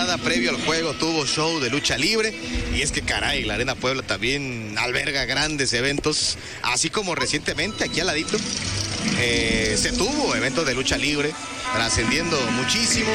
entrada, previo al juego, tuvo show de lucha libre. Y es que caray, la Arena Puebla también alberga grandes eventos, así como recientemente aquí al ladito se tuvo eventos de lucha libre, trascendiendo muchísimo.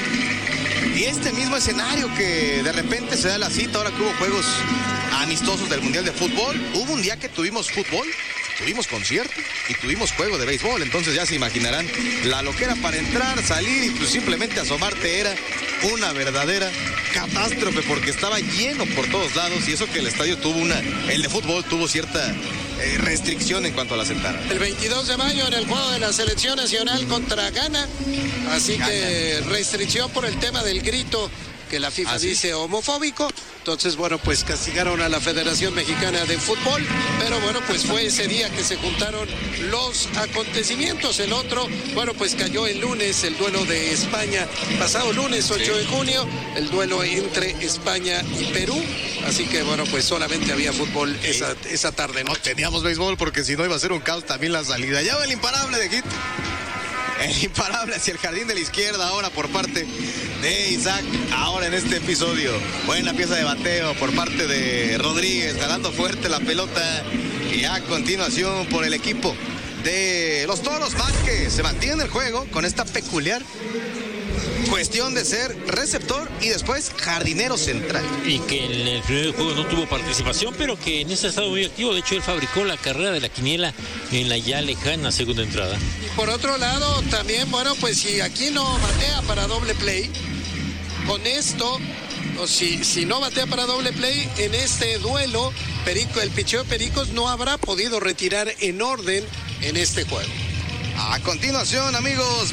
Y este mismo escenario que de repente se da la cita, ahora que hubo juegos amistosos del Mundial de Fútbol, hubo un día que tuvimos fútbol, tuvimos concierto y tuvimos juego de béisbol, entonces ya se imaginarán la loquera para entrar, salir y pues simplemente asomarte era una verdadera catástrofe porque estaba lleno por todos lados y eso que el estadio tuvo el de fútbol tuvo cierta restricción en cuanto a la sentada. El 22 de mayo en el juego de la selección nacional contra Ghana, así que restricción por el tema del grito que la FIFA dice homofóbico. Entonces, bueno, pues castigaron a la Federación Mexicana de Fútbol, pero bueno, pues fue ese día que se juntaron los acontecimientos. El otro, bueno, pues cayó el lunes, el duelo de España, pasado lunes 8 de junio, el duelo entre España y Perú. Así que, bueno, pues solamente había fútbol esa tarde, ¿no? No teníamos béisbol porque si no iba a ser un caos también la salida. Ya va el imparable de Hit. El imparable hacia el jardín de la izquierda ahora por parte de Isaac. Ahora en este episodio. Buena pieza de bateo por parte de Rodríguez. Jalando fuerte la pelota. Y a continuación por el equipo de los Toros. Vázquez se mantiene en el juego con esta peculiar cuestión de ser receptor y después jardinero central. Y que en el primer juego no tuvo participación, pero que en ese estado muy activo. De hecho, él fabricó la carrera de la quiniela en la ya lejana segunda entrada. Y por otro lado, también, bueno, pues si aquí no batea para doble play, con esto, o si no batea para doble play, en este duelo, el picheo de Pericos no habrá podido retirar en orden en este juego. A continuación, amigos,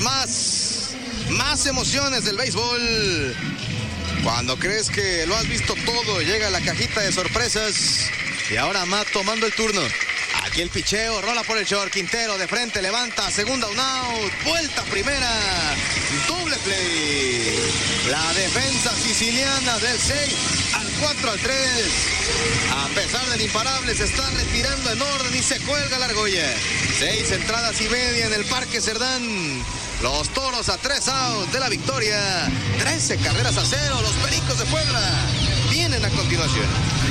más emociones del béisbol. Cuando crees que lo has visto todo, llega la cajita de sorpresas. Y ahora Matt tomando el turno. Aquí el picheo, rola por el short, Quintero de frente, levanta, segunda, un out, vuelta primera, doble play. La defensa siciliana del 6 al 4 al 3. A pesar del imparable, se está retirando en orden y se cuelga la argolla. 6 entradas y media en el Parque Cerdán. Los Toros a 3 outs de la victoria. 13 carreras a 0. Los Pericos de Puebla vienen a continuación.